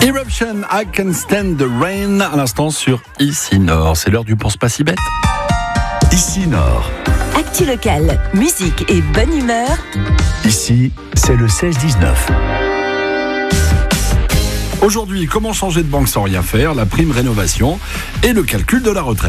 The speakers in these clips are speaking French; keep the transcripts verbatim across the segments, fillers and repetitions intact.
Eruption, I Can Stand the Rain, à l'instant sur Ici Nord. C'est l'heure du Pense pas si bête. Ici Nord. Actu locale, musique et bonne humeur. Ici, c'est le seize dix-neuf. Aujourd'hui, comment changer de banque sans rien faire, la prime rénovation et le calcul de la retraite.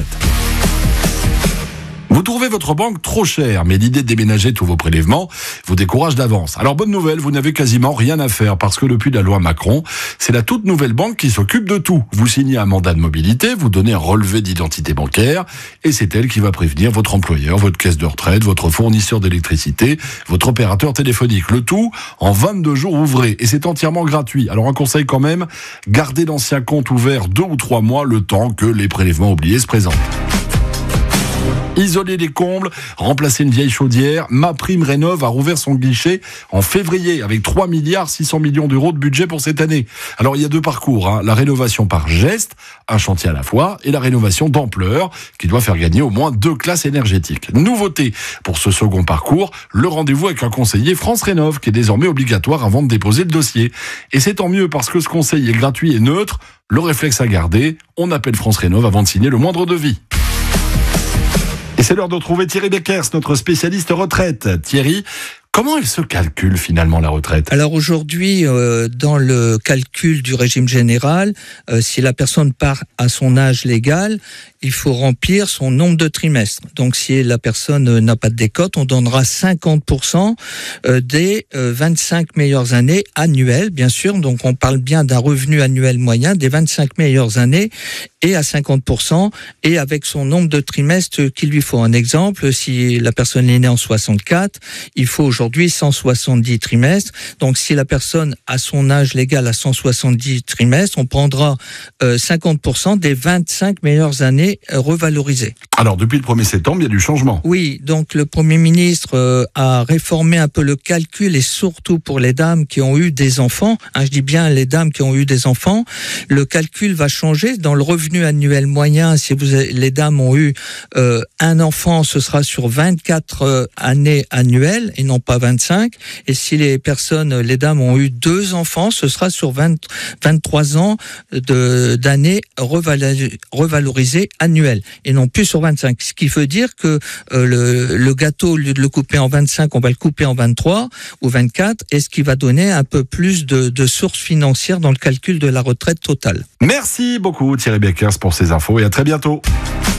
Vous trouvez votre banque trop chère, mais l'idée de déménager tous vos prélèvements vous décourage d'avance. Alors bonne nouvelle, vous n'avez quasiment rien à faire parce que depuis la loi Macron, c'est la toute nouvelle banque qui s'occupe de tout. Vous signez un mandat de mobilité, vous donnez un relevé d'identité bancaire et c'est elle qui va prévenir votre employeur, votre caisse de retraite, votre fournisseur d'électricité, votre opérateur téléphonique. Le tout en vingt-deux jours ouvrés et c'est entièrement gratuit. Alors un conseil quand même, gardez l'ancien compte ouvert deux ou trois mois le temps que les prélèvements oubliés se présentent. Isoler les combles, remplacer une vieille chaudière. MaPrimeRénov' a rouvert son guichet en février avec trois milliards six cents millions d'euros de budget pour cette année. Alors il y a deux parcours, hein. La rénovation par geste, un chantier à la fois, et la rénovation d'ampleur qui doit faire gagner au moins deux classes énergétiques. Nouveauté pour ce second parcours, le rendez-vous avec un conseiller France Rénov' qui est désormais obligatoire avant de déposer le dossier. Et c'est tant mieux parce que ce conseil est gratuit et neutre. Le réflexe à garder, on appelle France Rénov' avant de signer le moindre devis. Et c'est l'heure de retrouver Thierry Beckers, notre spécialiste retraite. Thierry, comment elle se calcule finalement la retraite ? Alors aujourd'hui, euh, dans le calcul du régime général, euh, si la personne part à son âge légal, il faut remplir son nombre de trimestres. Donc si la personne euh, n'a pas de décote, on donnera cinquante pour cent euh, des euh, vingt-cinq meilleures années annuelles, bien sûr. Donc on parle bien d'un revenu annuel moyen des vingt-cinq meilleures années et à cinquante pour cent et avec son nombre de trimestres qu'il lui faut. Un exemple, si la personne est née en soixante-quatre, il faut aujourd'hui cent soixante-dix trimestres. Donc, si la personne a son âge légal à cent soixante-dix trimestres, on prendra euh, cinquante pour cent des vingt-cinq meilleures années euh, revalorisées. Alors, depuis le premier septembre, il y a du changement. Oui, donc le Premier ministre euh, a réformé un peu le calcul et surtout pour les dames qui ont eu des enfants. Hein, je dis bien les dames qui ont eu des enfants. Le calcul va changer. Dans le revenu annuel moyen, si vous avez, les dames ont eu euh, un enfant, ce sera sur vingt-quatre euh, années annuelles et non pas vingt-cinq. Et si les personnes, les dames ont eu deux enfants, ce sera sur vingt, vingt-trois ans de, d'années revalorisées annuelles et non plus sur vingt-cinq. Ce qui veut dire que euh, le, le gâteau, au lieu de le couper en vingt-cinq, on va le couper en vingt-trois ou vingt-quatre, et ce qui va donner un peu plus de, de sources financières dans le calcul de la retraite totale. Merci beaucoup Thierry Beckers pour ces infos et à très bientôt.